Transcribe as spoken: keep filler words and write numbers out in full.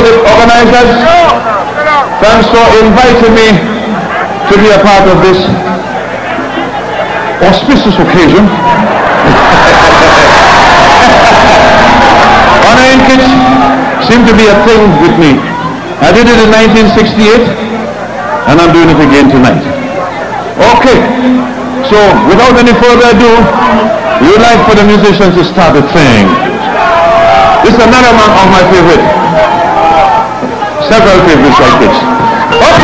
the organizers. Thanks for inviting me to be a part of this auspicious occasion. Honor in kids seem to be a thing with me. I did it in nineteen sixty-eight, and I'm doing it again tonight. Okay, so without any further ado, we would like for the musicians to start the thing. This is another one of my favorite, several favorites like this. Okay.